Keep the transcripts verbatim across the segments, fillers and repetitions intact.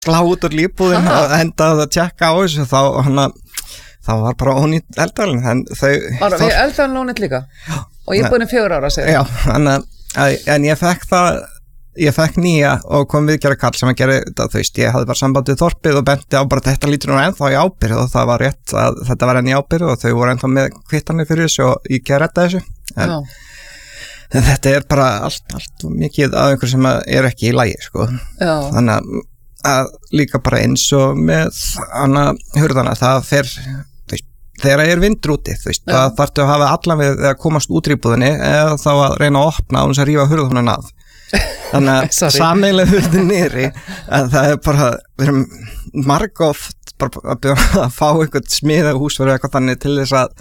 slá út úr lífbúðin og endaði að tjekka á þessu þá hana, þá var bara ónýtt eldavélin en þau Var við eldavélin ónýtt líka? Já. Og ég er búin í fjögur ára segir. Já, en, en ég fekk það ég fekk nýja og kom viðgerða kall sem að gera þetta, þú veist, ég hafði bara sambandið þorpið og benti á bara þetta lítur nú ennþá í ábyrgð og það var rétt að þetta var enn í ábyrgð og þau voru ennþá með kvittanir fyrir þessu og ég ekki að redda þessu en, en þetta er bara allt, allt mikið af einhver sem er ekki í lagi sko. Þannig að, að líka bara eins og með hana hurðana, það fer þegar það er vindur úti, þú veist, það þarftu að hafa allan við að komast út í íbúðinni eða þá að reyna að opna og þess að rífa hurðunum að þannig að sameiginlega hurðin niðri að það er bara, við erum margóft bara að, að fá einhvern smiða húsverð eitthvað þannig til þess að,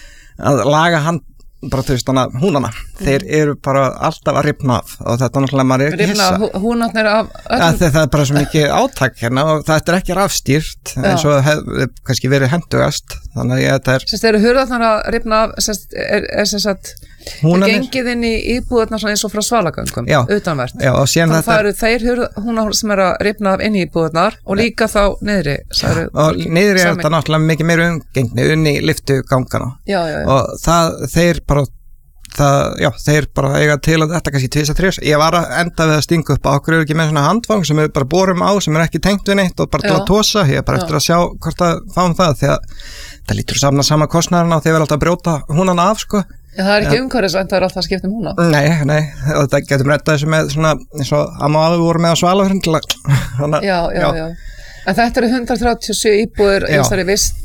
að laga hann bara þú veist þannig húnana, mm. þeir eru bara alltaf að rifna af og þetta náttúrulega maður er ekki hissa Rifna húnarnir af öllum? Það er bara svo mikið átak hérna og þetta er ekki rafstýrt eins og hefur kannski verið hendugast þannig að þetta er Sérst, eru hurðarnar að rifna af, sérst, er, er sérst að gengið inn í íbúðarnar svona eins og frá svalagöngum, utanvert Já, og síðan þetta það eru þeir húnar sem eru að rifna af inn í íbúðarnar og líka þá niðri sagði, og niðri er þetta náttúrulega mikið meira umgengni inn í lyftugangana já, já, já. og það, þeir bara það, já, þeir bara eiga til að þetta kannski tvisa þrjus, ég var að enda við að stinga upp á okkur eru ekki með svona handfang sem við bara borum á sem er ekki tengt við neitt og bara til að tósa ég er bara já. Eftir að sjá hvort að fáum það því að það lítur samna sama kostnæðarna og þeir verða alltaf að brjóta húnana af sko Já, það er ekki umhverfisvænt, það er alltaf að skipta um húna. Nei, nei, þetta getum reddað þessu með svona, eins og amma og afi voru með á Svalafjörn. Já, já, já, já. En þetta eru hundrað þrjátíu og sjö íbúðir í þessari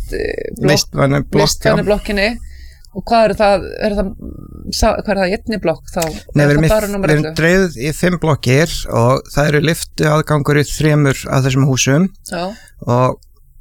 vistblokk, vistvæni blokkinni. Og hvað er það, er það, hvað er það, einni blokk þá? Nei, við erum, við erum dreifð í fimm blokkir og það eru lyftu aðgangur í þremur af þessum húsum. Já. Og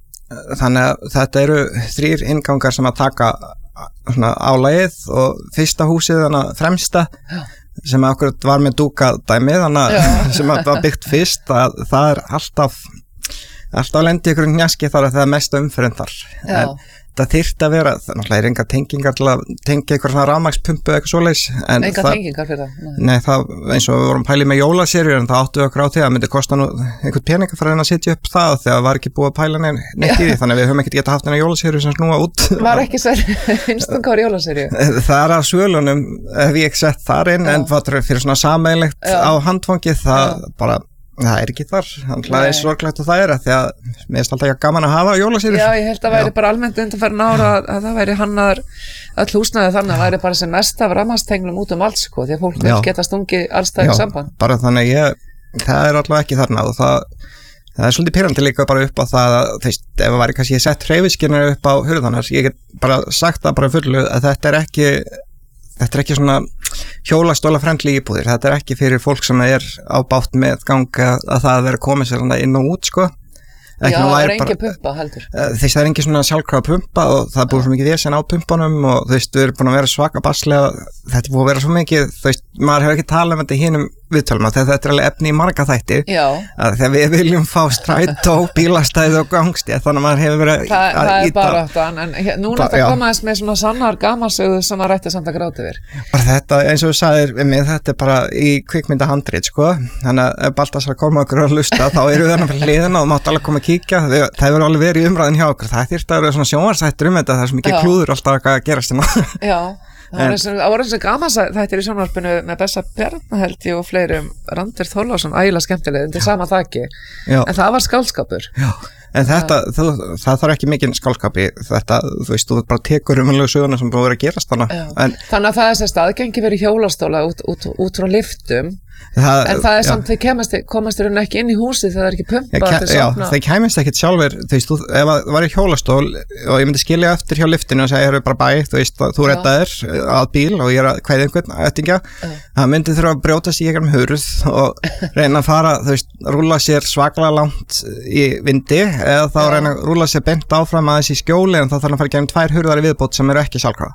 þannig að þetta eru þrír inngangar sem að taka svona álagið og fyrsta húsið þannig fremsta Já. Sem akkurat var með dúkadæmi þannig sem var byggt fyrst að það er alltaf alltaf lendi ykkur njaski þar að það er mest umferðin þar Já. En það þyrfti að vera, það náttúrulega er enga tengingar til að tengja eitthvað svona rafmagnspumpu eitthvað svoleiðis enga tengingar fyrir það? Nei, nei það, eins og við vorum pælið með jólaserjur en það áttu okkur á því að það myndi kosta nú einhvern peninga fyrir að setja upp það þegar það var ekki búið að pæla neitt í því þannig að við höfum ekkert getað haft eina jólaserju sem snúa út Var ekki sér einstakar jólaserju? Það er að svölunum hef ég ekki sett þar inn Já. En fyrir svona sameiginlegt á handfangi það Já. Bara það er ekki þar, þannig að það er sorglegt að það er að því að mér er alltaf ekki gaman að hafa jólasýrur. Já, ég held að væri bara almennt undanfarin ára að, að það væri hannar öll húsnæði þannig að væri bara sem mest af rafmagnstenglum út um allt sko, því að fólk vil geta stungið allstæði samband. Já, bara þannig að ég, það er alltaf ekki þarna og það, það er svolítið pirrandi líka bara upp á það að, þú veist, ef það væri kannski sett hreyfiskynir upp á hurðanar, ég get bara sagt það bara fullu að þetta er ekki Þetta er ekki svona hjólastóla frendli íbúðir, þetta er ekki fyrir fólk sem er á bátt með ganga að það vera komið sér inn og út sko. Já, það er engin pumpa heldur. Þess það er engin svona sjálfkrafa pumpa og það er búið svo mikið vesen á pumpunum og þú veist, við erum búin að vera svaka baslega, þetta er búið að vera svo mikið, þú veist, maður hefur ekki talað um þetta í hinum viðtölum að þetta er alveg efni í marga þætti þegar við viljum fá strætó, bílastæði og gangstétt þannig að maður hefur verið Þa, að það er bara aftan, en hér, núna þetta komaðist með svona sannar gamansögu sem að rætti samt að gráti yfir. Bara þetta, eins og þú sagðir við mig, þetta er bara í kvikmyndahandrit sko, þannig að ef Baltasar koma okkur að hlusta þá eru við þannig fyrir hliðina og mátt alveg koma að kíkja, það hefur alveg verið í umræðin hjá okkur, það þyrfti að vera svona sjónvarpsþættir um þetta, það er svo mikið klúður alltaf að gerast hérna. Það voru eins og gaman þetta er í sjónvarpinu með Bessa Bjarna held ég og fleirum Randver Þorláksson ægilega skemmtileg undir sama þaki Já. En það var skálskapur Já. En þetta, þú, það þarf ekki mikinn skálskapi þetta, þú veist, þú bara tekur umhverfilegu söguna sem búið að vera að gerast þannig en, Þannig að það er sérst aðgengi verið hjólastóla út, út, út frá lyftum Það, en það er samt, þeir kemast, komast þér ekki inn í húsið þegar það er ekki pumpa ja, Já, þeir kemast ekkert sjálfur þú veist, þú, ef það var í hjólastól og ég myndi skilja eftir hjá lyftinu og segja, ég er bara bæ þú veist, þú reddaðir að bíl og ég er að kveða einhvern ættingja það myndi þurfa að brjóta sig ekki um hurð og reyna að fara, þú veist, rúlla sér svaklega langt í vindi eða þá Já. Reyna að rúlla sér bent áfram aðeins í skjóli en þá þarf að fara gegnum tvær hurðar í viðbót sem eru ekki sjálfkrafa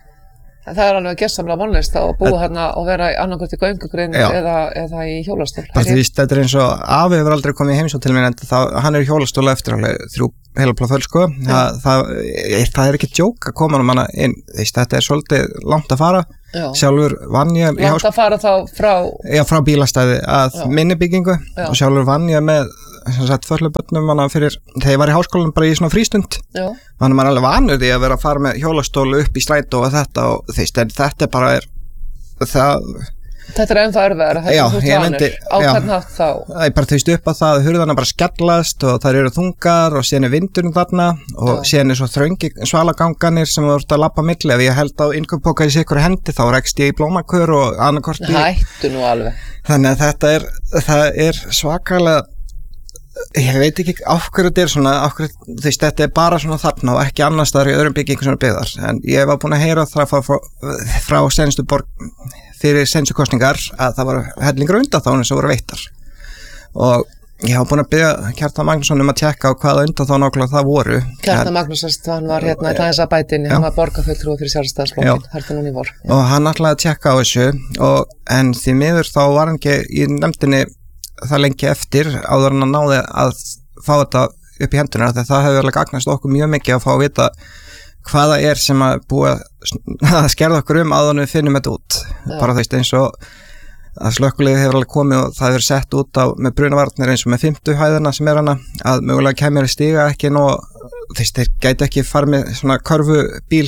Það er alveg gersamlega vonlist að búa hérna og vera annarkvæmt í göngugrind eða, eða í hjólastól. Þú veist, þetta er eins og afi hefur aldrei komið í heimsókn til mér en það, hann er í hjólastóla eftir alveg þrjú heila plaföll sko. Það, það, það er ekki djók að koma um hana inn. Þess, þetta er svolítið langt að fara. Já. Sjálfur vann ég... Langt að fara þá frá... Já, frá bílastæði að Já. Minni byggingu Já. Og sjálfur vann ég með föllubönnum fyrir, þegar ég var í háskólanum bara í svona frístund þannig að maður er alveg vanur því að vera að fara með hjólastólu upp í strætó og þetta og þeist, en þetta bara er það Þetta er ennþá erfiðar, þetta er þú vanur, á hvern hátt þá? Það er bara þauðst upp að það að hurðana bara skellast og þær eru þungar og síðan er vindurinn þarna og Já. síðan er svo þröngi svalaganganir sem þú ert að labba milli. Ef ég held á innkauppoka í sikur hendi þá rekst ég í blómakur og annarkort í... Hættu nú alveg. Þannig að þetta er, það er svakalega, ég veit ekki af hverju þetta er svona, af hverju, þú veist, þetta er bara svona þarna og ekki annars staðar í öðrum byggingum svona byggðar. En ég var búin að heyra það frá, frá, frá senstu borg fyrir senstu kostningar að það var hellingur undanþánu sem voru veittar og ég hafa búin að byggja Kjartan Magnússon um að tjekka á hvaða undanþánu nákvæmlega það voru. Kjartan Magnússon, hann var hérna í þess að bætinni, hann var borgarfulltrúi fyrir Sjálfstæðisflokkinn, hérna núna í vor. Já. Og hann ætlaði að tjekka á þessu og en því miður þá var hann ekki í nefndinni það lengi eftir áður en að náði að fá þetta upp í hendurna þegar það hefur alveg gagnast okkur mjög mikið að fá að vita hvaða er sem að búa að skerða okkur um áður en við finnum þetta út. Ja. Bara þú veist eins og að slökkviliðið hefur alveg komið og það hefur sett út á með brunavarnir eins og með fimmtu hæðina sem er hana að mögulega kemur í stiga ekki nóg þú veist þeir gæti ekki farið með svona körfubíl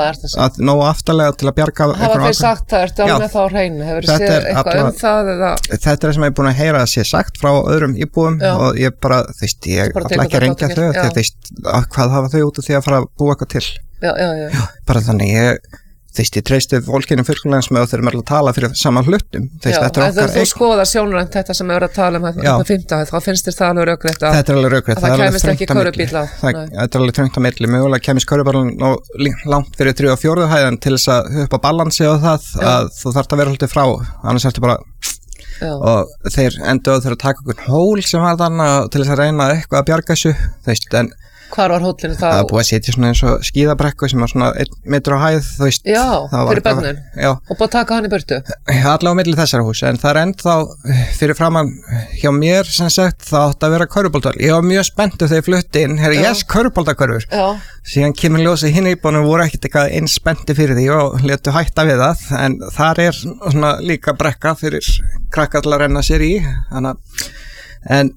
að nóg aftarlega til að bjarga hafa þeir sagt það, ertu alveg þá hreinu hefur þið séð eitthvað um það eða? Þetta er það sem ég er búin að heyra að sé sagt frá öðrum íbúum Já. Og ég bara þú veist ég ætla ekki að rengja þau því að þú veist hvað hafa þau út af því að fara að búa eitthvað til Já, já, já. Já, bara þannig ég þú veist, ég treysti fólkinu fyrkulegans með og þeir eru að tala fyrir saman hlutum þú veist, þetta er okkar þú skoðar sjónrænt þetta sem við erum að tala um þetta fimmta, þá finnst þér það alveg rökrétt að þetta er alveg rökrétt, það kemist ekki körubíl á þetta er alveg þröngt á milli, mögulega kemist körubílinn langt fyrir þrjú og fjóruðu hæðan til þess að upp á balansi og það Já. Að þú þarft að vera haldið frá annars ertu bara Já. Og þeir endur þeir að taka okkur hól sem var þannig til þess að reyna eitthvað að bjarga þessu þú veist, en Hvar var hóllinu þá? Það var búið að setja svona eins og skíðabrekku sem var svona einn metr á hæð, þú veist. Já, fyrir börnin. Já. Og búið að taka hann í burtu? Allavega á milli þessara hús, en það er ennþá fyrir framan hjá mér sem sagt það átti að vera körfuboltar. Ég var mjög spenntur þegar ég flutti inn, herri, yes, körfuboltakörfur. Já. Síðan kemur ljósið hinn íbúinum voru ekkert eitthvað eins spennti fyrir því og létu hætta við það, en þar er svona líka brekka fyrir krakkar til að renna sér í, þannig en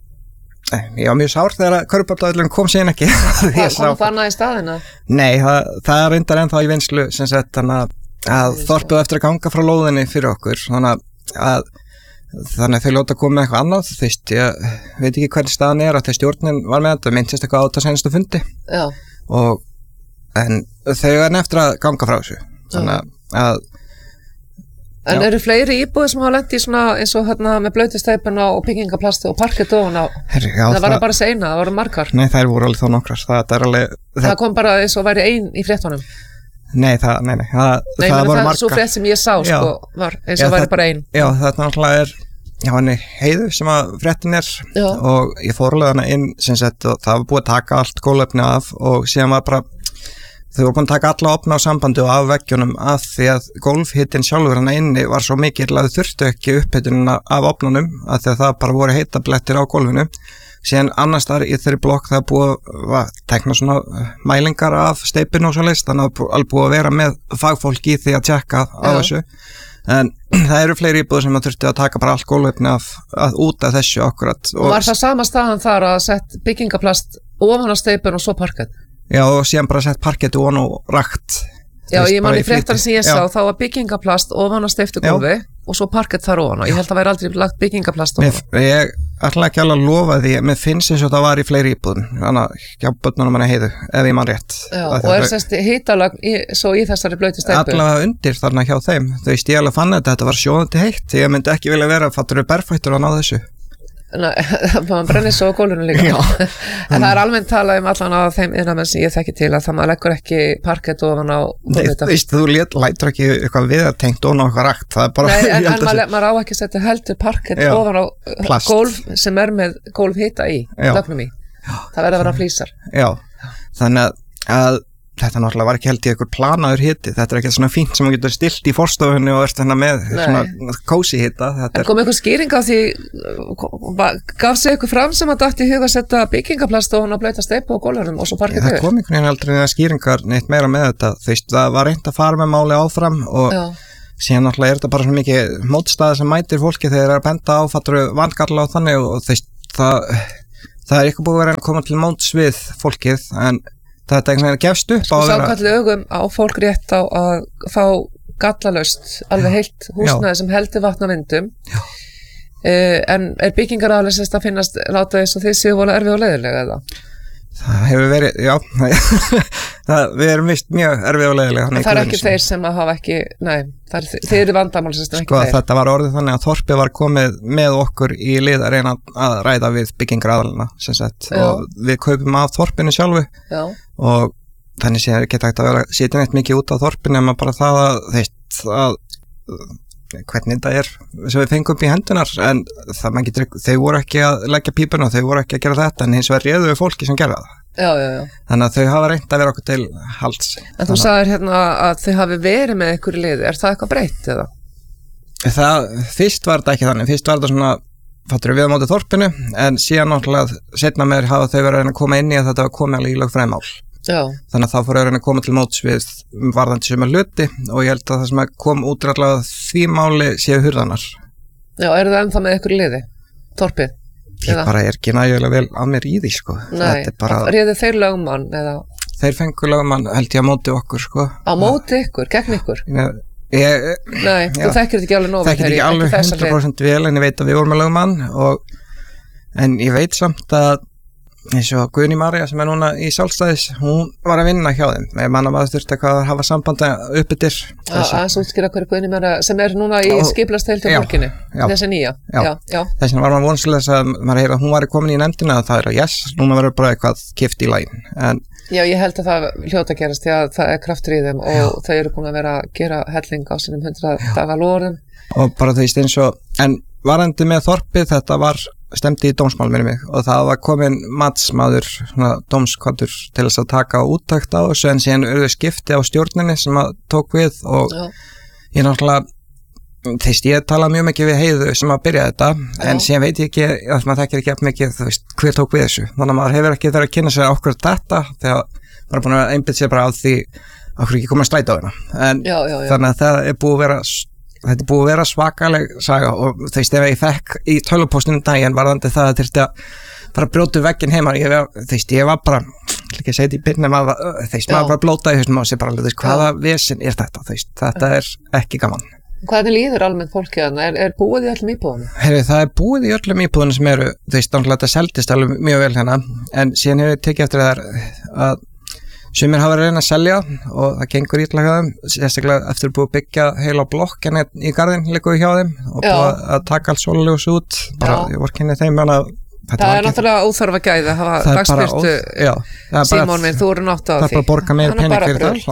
ég var mjög sár þegar að körfuboltaðurinn kom síðan ekki. Hvað kom það annað í staðina? Nei, það, það er reyndar ennþá í vinslu sem sagt þannig að þorpið eftir að ganga frá lóðinni fyrir okkur þannig að, þannig að þau lóta koma með eitthvað annað þú veist, ég veit ekki hvernig staðan er að þegar stjórnin var með þetta, minntist eitthvað á þetta senastu fundi Já. Og en þau er eftir að ganga frá þessu þannig að En Já. Eru fleiri íbúðir sem hafa lent í svona eins og hérna með blöytusteypuna og byggingaplasti og parkett ofan á? Herri, já, það var það bara seina, það voru margar? Nei, það voru alveg þá nokkrar. Það, það, alveg, það, það kom bara eins og væri ein í fréttunum? Nei, það, nei, nei. Það, nei, það voru margar. Nei, svo frétt sem ég sá, já. Sko, var eins og já, væri það, bara ein. Já, þetta náttúrulega er, já, hann er Heiðu sem að fréttin er já. Og ég fór alveg hana inn sem sett og það var búið að taka allt gólöfni af og síðan var bara þau voru búin að taka alla opna á sambandi og af veggjunum að því að gólfhittin sjálfur hann inni var svo mikil að þau þurftu ekki upphitunina af opnunum að því að það bara voru heitablettir á gólfinu síðan annars þar í þeirri blokk það búið að tekna svona mælingar af steipinu og svo leist þannig að alveg búið að vera með fagfólk í því að tjekka á Já. Þessu en það eru fleiri íbúður sem að þurftu að taka bara allt gólfni af að út af þessu akkurat og var það sama staðan þar að sett byggingaplast ofan á steipinu og svo parkett? Já, og síðan bara sett parkett ofan og rakt. Já, ég man í fréttan sem ég sá, þá var byggingaplast ofan á steyptugólfi og svo parkett þar ofan og ég held að væri aldrei lagt byggingaplast ofan. Mér, ég ætla ekki alveg að lofa því, mér finnst eins og það var í fleiri íbúðum, þannig að hjá börnunum manni Heiðu, ef ég man rétt. Já, og er sérst hitalag í, svo í þessari blötu steypu? Allavega undir þarna hjá þeim, þú veist, ég alveg fann þetta, þetta var sjóðandi heitt, ég myndi ekki vilja vera fattur berfættur að ná þessu. Nei, maður brennir svo á gólunum líka en það er almennt talað um allan á þeim innamenn sem ég þekki til að það maður leggur ekki parkett ofan á Þú veist, þú lætur ekki eitthvað við að tengt ofan á eitthvað rakt það er bara Nei, en, en maður, maður á ekki að setja heldur parkett Já, ofan á plast. Gólf sem er með gólfhita í lögnum í, það verður að vera flísar Já, þannig að þetta náttúrulega var ekki held í einhver planaður hiti þetta er ekki svona fínt sem þú getur stilt í forstofunni og ert hérna með Nei. Svona kósi hita En kom einhver skýring á því gaf sig eitthvað fram sem að dætti í huga að setja byggingaplast og hann að blöyta steypu á gólunum og svo parkett Það kom einhvern veginn aldrei neða skýringar neitt meira með þetta þú veist, það var reynd að fara með máli áfram og Já. Síðan náttúrulega er þetta bara svona mikið mótstaði sem mætir fólki þegar það er að benda á fattur vangalla og þannig og þú veist, það það er eitthvað búið að vera að koma til móts við fólkið en þetta er einhvern veginn gefst upp sko samkvæmt lögum á fólk rétt á að fá gallalaust alveg heilt húsnæði já. Sem heldur vatn á vindum uh, en er byggingaraðalega sérst að finnast láta þess að þið séu vola erfið og leiðilega eða? Það hefur verið, já, það, við erum vist mjög erfið og leiðilega. Það er ekki þeir sem að hafa ekki, nei, það er, þeir eru vandamál sem ekki sko, þeir. Sko þetta var orðið þannig að Þorpið var komið með okkur í lið að reyna að ræða við byggingaraðalina, sem sagt, já. Og við kaupum af Þorpinu sjálfu já. Og þannig séð er ekki hægt að vera sitja neitt mikið út á Þorpinu en bara það að, þeist, að hvernig þetta er sem við fengum upp í hendunar en það maður getur, þau voru ekki að leggja pípuna, þau voru ekki að gera þetta en hins vegar réðu við fólki sem gera það já, já, já. Þannig að þau hafa reynt að vera okkur til halds. En þú sagðir hérna að þau hafi verið með ykkur í liði, er það eitthvað breytt eða? Það, fyrst var þetta ekki þannig, fyrst var þetta svona fattur við á móti Þorpinu en síðan náttúrulega setna meir hafa þau verið að koma inn í að þetta var komið alveg í lögfræðimál. Já. Þannig að þá fór að koma til móts við varðandi suma hluti og ég held að það sem kom út allavega því máli séu hurðanar. Já, eru það ennþá með ykkur í liði? Þorpið? Ég bara er ekki nægilega vel að mér í því sko. Nei, bara... réðu þeir lögmann eða? Þeir fengu lögmann held ég að móti okkur sko. Á móti ykkur, gegn ykkur? Nei, ég, Nei já, þú þekkir þetta ekki alveg nóg. Þekkir ekki alveg hundrað prósent vel en ég veit að við vorum með lögmann og en ég veit samt að eins og Guðný María sem er núna í Sjálfstæðis hún var að vinna hjá þeim með mann að maður þurfti að hafa sambandi uppbyttir að útskýra hverju Guðný María sem er núna í skipulagsteild til borginni þessi nýja þess vegna var maður vonsilega að maður heyra að hún var komin í nefndina að það er að yes, núna verður bara eitthvað kift í lægin en já, ég held að það hljóta að gerast því að það er kraftur í þeim og já. Þau eru búin að vera að gera helling á sínum hundrað daga loðum og bara þú veist eins og en varandi með Þorpið þetta var stemdi í dómsmál minni mig og það var komin matsmaður, svona dómskvaddur til þess að taka úttakt á þessu en síðan auðvitað skipti á stjórninni sem að tók við og já. Ég náttúrulega þeist ég talaði mjög mikið við Heiðu sem að byrja þetta já. En síðan veit ég ekki að maður þekkir ekki eftir mikið þú veist hver tók við þessu þannig að maður hefur ekki þarf að kynna sér okkur þetta þegar maður er búin að einbytta sér bara á því okkur ekki koma að stræta á hérna en já, já, já. Þannig að það er búið að vera þetta er búið að vera svakaleg saga og þú veist ef ég fekk í tölvupóstinum daginn varðandi það að þurfti að bara brjótu vegginn heima ég, þú veist ég var bara ekki að segja þetta í byrnum að þú veist maður bara blóta í þessum og sé bara þú veist hvaða vesen er þetta þú veist þetta er ekki gaman. Hvernig líður almennt fólki að er, er búið í öllum íbúðunum? Heyri, það er búið í öllum íbúðunum sem eru þú veist náttúrulega þetta seldist alveg mjög vel hérna en síðan hefur ég tekið eftir þar að sumir hafa verið að reyna að selja og það gengur ítla hjá þeim, sérstaklega eftir að búið að byggja heila blokk en í garðin líka hjá þeim og búið að taka allt sóluljós út, bara ég vor kynni þeim en að það er náttúrulega óþarfa gæði að hafa dagspyrtu Símon minn, þú eru nátt á því það er bara að borga meira pening fyrir það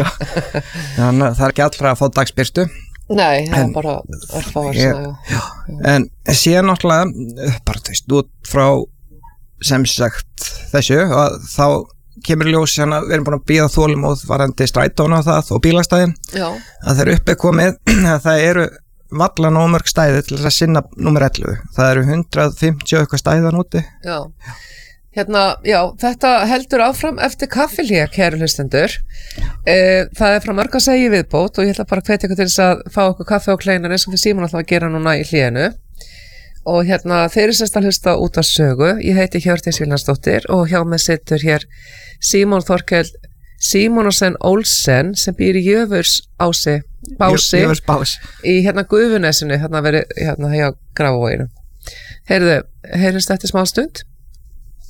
þannig að það er ekki allra að fá dagspyrtu nei, það er bara örfáar en síðan náttúrulega bara þú veist, út frá sem sagt þessu og þá kemur ljós hérna, við erum búin að bíða þólumóð varandi strætónu á það og bílastæðin já. Að þeir uppi komið að það eru valla nóg mörg stæði til þess að sinna númer ellefu það eru hundrað fimmtíu eitthvað stæðan úti já. Hérna, já, þetta heldur áfram eftir kaffilík, kæru hlustendur e, það er frá mörg að segja viðbót og ég ætla bara að hvetja ykkur til þess að fá okkur kaffi og kleinar eins og við Símon alltaf að gera núna í hlénu og hérna þeir eru sérst að hlusta út á sögu ég heiti Hjördís Vilhjálmsdóttir og hjá mig situr hér Símon Þorkell Símonarsen Olsen sem býr í Jöfurs ási bási Jöfurs bás í hérna Gufunesinu hérna verið hérna hjá Grafavoginum heyrðu, heyrðist þetta smá stund